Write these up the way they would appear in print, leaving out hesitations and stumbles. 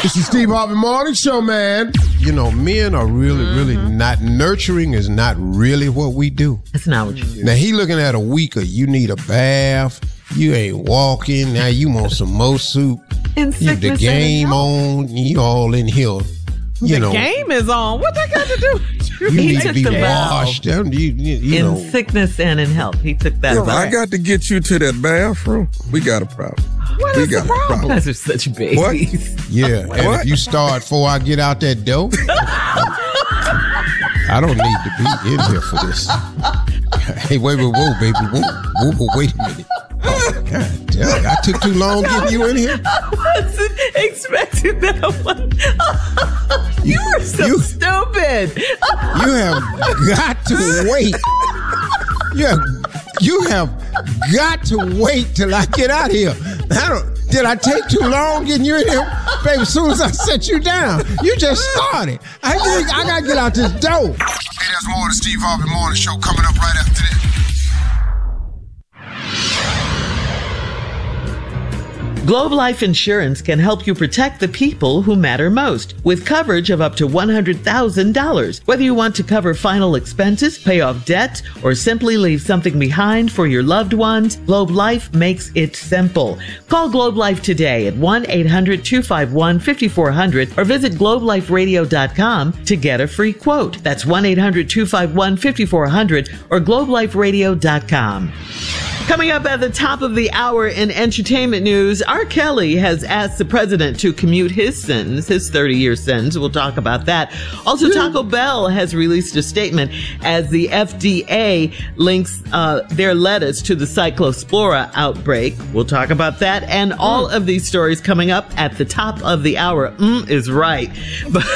It's the Steve Harvey Morning Show, man. You know, men are really not, nurturing is not really what we do. That's not what you do. Now, he looking at a week of you need a bath, you ain't walking, now you want some more soup. In sickness the game on, you all in here. You know, game is on. What that got to do with you? You He need took to be the vow. washed. You In know. sickness and in health. He took that. If vow. I got to get you to that bathroom, we got a problem. What We is the got a problem? problem. You guys are such babies. What? Yeah, and What? if you start before I get out that door, I don't need to be in here for this. Hey, whoa, baby, whoa, wait a minute. Oh, God damn it. I took too long getting you in here? I wasn't expecting that one. You were so stupid. You have got to wait. You have got to wait till I get out here. Did I take too long getting you in here? Baby, as soon as I set you down, you just started. I got to get out this door. Hey, there's more of the Steve Harvey Morning Show coming up right after this. Globe Life Insurance can help you protect the people who matter most with coverage of up to $100,000. Whether you want to cover final expenses, pay off debt, or simply leave something behind for your loved ones, Globe Life makes it simple. Call Globe Life today at 1-800-251-5400 or visit globeliferadio.com to get a free quote. That's 1-800-251-5400 or globeliferadio.com. Coming up at the top of the hour in entertainment news, R. Kelly has asked the president to commute his sentence, his 30-year sentence. We'll talk about that. Also, Taco Bell has released a statement as the FDA links their lettuce to the Cyclospora outbreak. We'll talk about that and all of these stories coming up at the top of the hour. Is right. But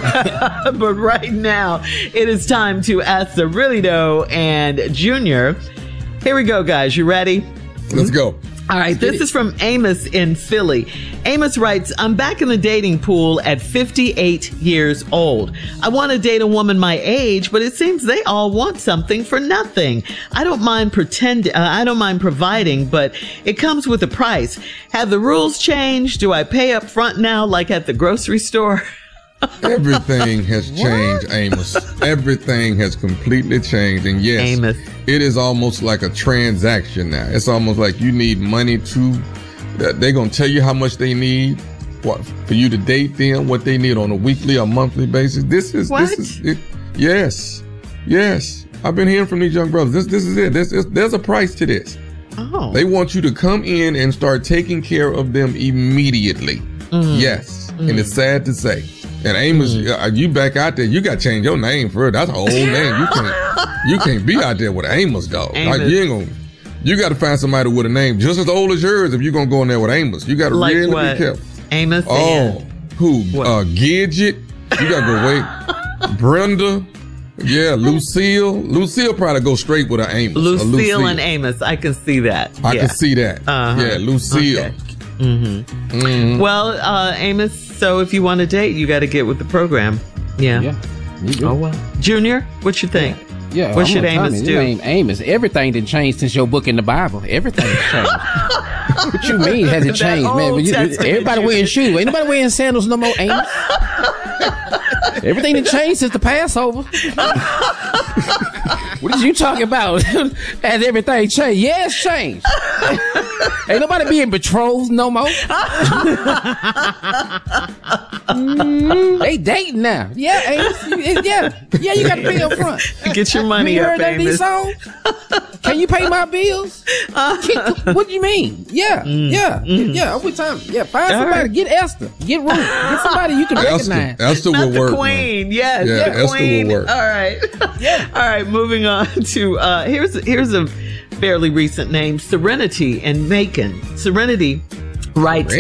right now, it is time to ask the Really Know and Junior. Here we go, guys. You ready? Let's go. All right. This is from Amos in Philly. Amos writes, I'm back in the dating pool at 58 years old. I want to date a woman my age, but it seems they all want something for nothing. I don't mind providing, but it comes with a price. Have the rules changed? Do I pay up front now like at the grocery store? Everything has changed, Amos. Everything has completely changed. And yes, Amos. It is almost like a transaction now. It's almost like you need money they're going to tell you how much they need for you to date them, what they need on a weekly or monthly basis. This is it. Yes. I've been hearing from these young brothers. This is it. There's a price to this. Oh. They want you to come in and start taking care of them immediately. Yes. And it's sad to say. And Amos, you back out there, you got to change your name for it. That's an old name. You can't be out there with Amos, dog. Amos. Like, you got to find somebody with a name just as old as yours if you're going to go in there with Amos. You got to Like really what? be careful. Amos and Who? What? Gidget. You got to go wait. Brenda. Yeah, Lucille. Lucille probably go straight with an Amos. Lucille and Amos. I can see that. I can see that. Uh-huh. Yeah, Lucille. Okay. Well, Amos, so if you want to date, you got to get with the program. Yeah. You do. Oh, well. Junior, what you think? Yeah. What should Amos do? Amos. Everything done changed since your book in the Bible. Everything has changed. What you mean has it changed, man? Everybody wearing shoes. Ain't nobody wearing sandals no more, Amos. Everything that changed since the Passover. What are you talking about? Has everything changed? Yeah, it's changed. Ain't nobody being betrothed no more. They dating now. Yeah, Amos. Yeah, you got to pay up front. Get your money you up, heard that Amos. these songs? Can you pay my bills? What do you mean? Yeah. What time? Yeah, find somebody. Get Esther. Get Ruth. Get somebody you can recognize. Esther Not will the work. queen. Man. Yes, Yeah, the Esther queen. will work. All right. Yeah. All right, moving on to here's a fairly recent name, Serenity and Macon. Serenity writes,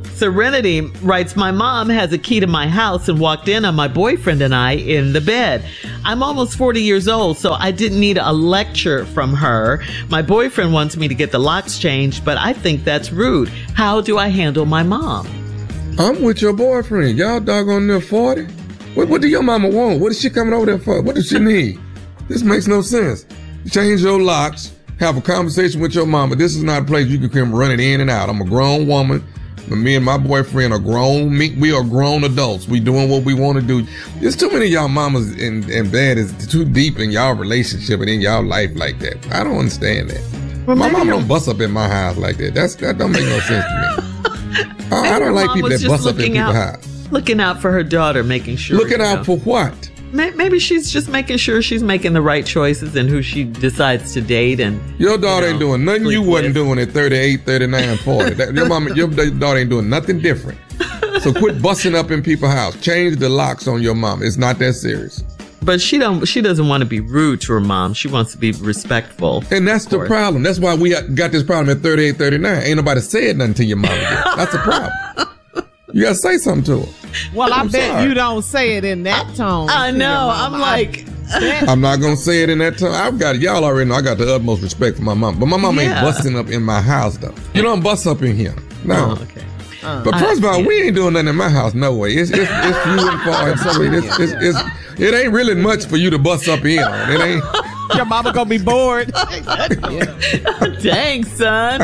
my mom has a key to my house and walked in on my boyfriend and I in the bed. I'm almost 40 years old, so I didn't need a lecture from her. My boyfriend wants me to get the locks changed, but I think that's rude. How do I handle my mom? I'm with your boyfriend. Y'all doggone near 40. What do your mama want? What is she coming over there for? What does she need? This makes no sense. Change your locks. Have a conversation with your mama. This is not a place you can come running in and out. I'm a grown woman. Me and my boyfriend are grown. We are grown adults. We doing what we want to do. There's too many of y'all mamas and dad is too deep in y'all relationship and in y'all life like that. I don't understand that. Well, my mom don't bust up in my house like that. That don't make no sense to me. I don't like people that bust up in people's house. Looking out for her daughter, making sure. Looking out for what? Maybe she's just making sure she's making the right choices and who she decides to date. And your daughter ain't doing nothing you wasn't doing at 38, 39, 40. Your daughter ain't doing nothing different. So quit busting up in people's house. Change the locks on your mom. It's not that serious. But she doesn't want to be rude to her mom. She wants to be respectful. And that's the problem. That's why we got this problem at 38, 39. Ain't nobody said nothing to your mom yet. That's the problem. You gotta say something to her. Well, I bet you don't say it in that tone. I know. I'm like, I'm not gonna say it in that tone. Y'all already know I got the utmost respect for my mom. But my mom ain't busting up in my house though. You don't bust up in here. No. Oh, okay. But first of all, we ain't doing nothing in my house. No way. It's few and far. It ain't really much for you to bust up in on. It ain't. Your mama gonna be bored. Dang, son.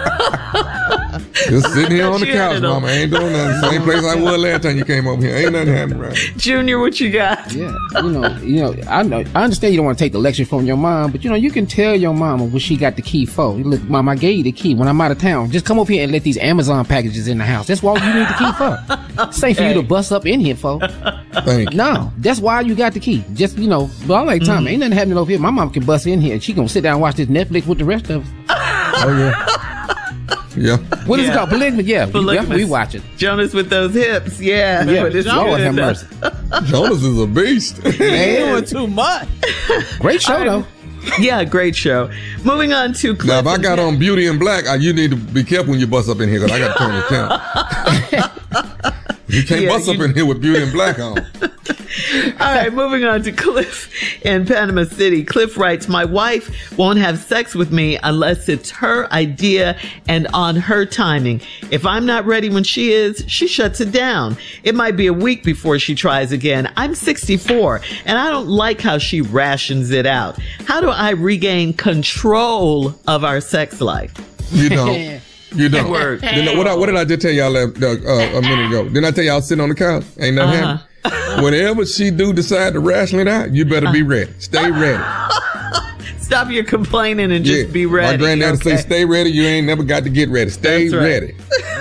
Just sitting here on the couch, mama. Ain't doing nothing. Same place I was last time you came over here. Ain't nothing happening right. Junior, what you got? Yeah, I understand you don't want to take the lecture from your mom, but you can tell your mama what she got the key for. Look, mom, I gave you the key when I'm out of town. Just come over here and let these Amazon packages in the house. That's what you need the key for. It's ain't for you to bust up in here for. Thank you. No, that's why you got the key. Just, but I'm like, Tommy, ain't nothing happening over here. My mom can bust in here and she gonna sit down and watch this Netflix with the rest of us. Oh, yeah. Yeah. What is it called? Polygamous? Yeah, we watch it. Jonas with those hips. Yeah. Lord have mercy. Jonas is a beast. He's doing too much. Great show, though. Yeah, great show. Moving on to Cliff. Now, if I got on Beauty in Black, you need to be careful when you bust up in here because I got to turn the camera. You can't bust up in here with Beauty in Black on. All right, moving on to Cliff in Panama City. Cliff writes, my wife won't have sex with me unless it's her idea and on her timing. If I'm not ready when she is, she shuts it down. It might be a week before she tries again. I'm 64 and I don't like how she rations it out. How do I regain control of our sex life? You don't. You don't. What did I just tell y'all a minute ago? Didn't I tell y'all sitting on the couch? Ain't nothing happening. Whenever she decide to ration it out, you better be ready. Stay ready. Stop your complaining and just be ready. My granddad say, stay ready. You ain't never got to get ready. Stay ready.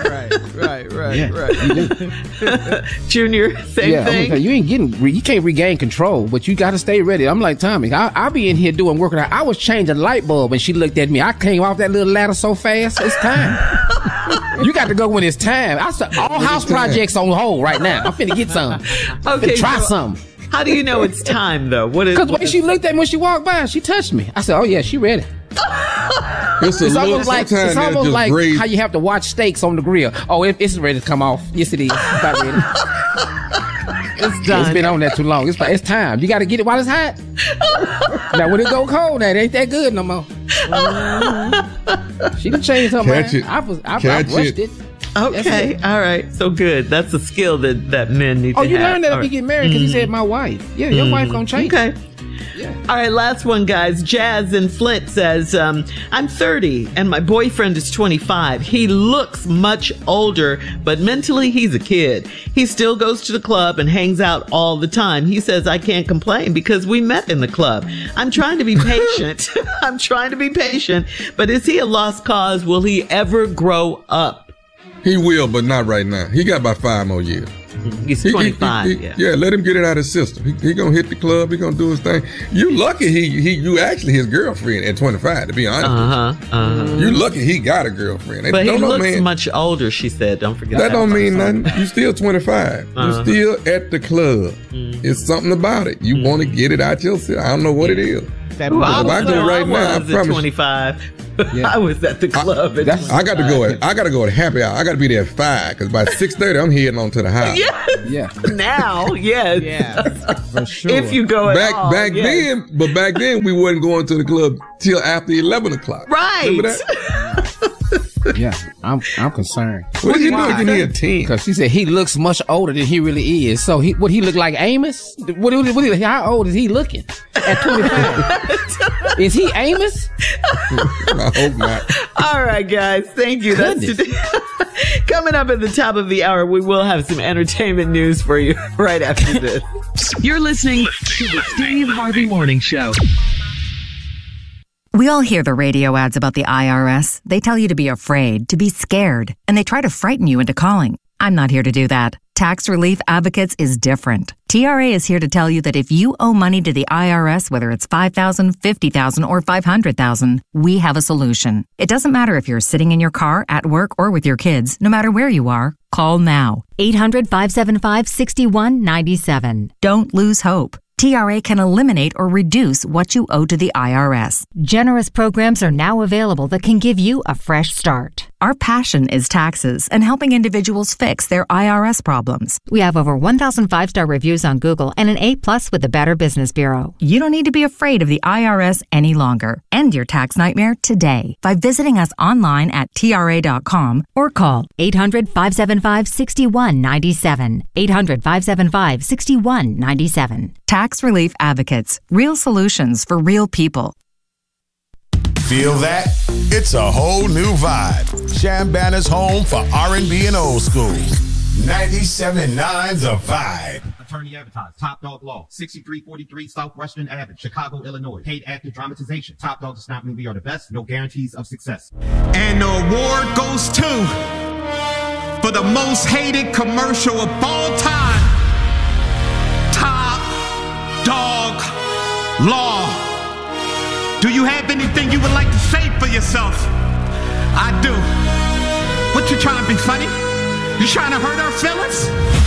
Right. Junior, same thing. You can't regain control, but you got to stay ready. I'm like, Tommy, I'll be in here doing work. I was changing a light bulb and she looked at me. I came off that little ladder so fast. It's time. You got to go when it's time. I said, all house projects on hold right now. I'm finna get some. Okay, try some. How do you know it's time though? Because when she looked at me when she walked by, she touched me. I said, oh yeah, she ready. It's almost like how you have to watch steaks on the grill. Oh, it's ready to come off. Yes, it is. It's about ready. It's done. It's been on there too long. It's time. You got to get it while it's hot. Now when it go cold, that ain't that good no more. She done changed her mind. I rushed it. Okay, all right. So good. That's a skill that men need to have. Oh, you learned that if you get married because he said my wife. Yeah, your wife gonna change. Okay. Yeah. All right, last one, guys. Jazz in Flint says, I'm 30 and my boyfriend is 25. He looks much older, but mentally he's a kid. He still goes to the club and hangs out all the time. He says, I can't complain because we met in the club. I'm trying to be patient. But is he a lost cause? Will he ever grow up? He will, but not right now. He got about 5 more years. He's 25. Yeah, let him get it out of his system. He gonna hit the club. He gonna do his thing. You lucky you actually his girlfriend at 25. To be honest, you lucky he got a girlfriend. But he looks much older. She said, "Don't forget that." That don't mean nothing. You still 25. You still at the club. It's something about it. You want to get it out yourself. I don't know what it is. I go right now. I promise. 25. Yeah. I was at the club. I got to go at happy hour. I got to be there at 5 because by 6:30 I'm heading on to the house. Yes. Yeah. Now, yes. Yeah. For sure. If you go back then we wasn't going to the club till after 11 o'clock. Right. Remember that? Yeah, I'm concerned. What did you do? Give me a 10. Because she said he looks much older than he really is. So he look like Amos? How old is he looking at 25? Is he Amos? I hope not. All right, guys. Thank you. That's today. Coming up at the top of the hour, we will have some entertainment news for you right after this. You're listening to the Steve Harvey Morning Show. We all hear the radio ads about the IRS. They tell you to be afraid, to be scared, and they try to frighten you into calling. I'm not here to do that. Tax Relief Advocates is different. TRA is here to tell you that if you owe money to the IRS, whether it's $5,000, $50,000, or $500,000, we have a solution. It doesn't matter if you're sitting in your car, at work, or with your kids. No matter where you are, call now. 800-575-6197. Don't lose hope. TRA can eliminate or reduce what you owe to the IRS. Generous programs are now available that can give you a fresh start. Our passion is taxes and helping individuals fix their IRS problems. We have over 1,000 5-star reviews on Google and an A+ with the Better Business Bureau. You don't need to be afraid of the IRS any longer. End your tax nightmare today by visiting us online at TRA.com or call 800-575-6197. 800-575-6197. Tax Relief Advocates. Real solutions for real people. Feel that? It's a whole new vibe. Shambanner's home for R&B and old school. 97.9 The Vibe. Attorney advertised. Top Dog Law. 6343 Southwestern Avenue, Chicago, Illinois. Paid actor dramatization. Top Dog does not mean we are the best. No guarantees of success. And the award goes to, for the most hated commercial of all time, Top Dog Law. Do you have anything you would like to say for yourself? I do. What, you trying to be funny? You trying to hurt our feelings?